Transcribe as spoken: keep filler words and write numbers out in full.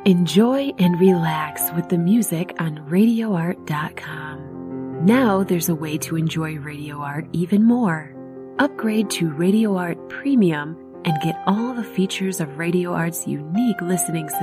Enjoy and relax with the music on radio art dot com. Now there's a way to enjoy Radio Art even more. Upgrade to Radio Art Premium and get all the features of Radio Art's unique listening system.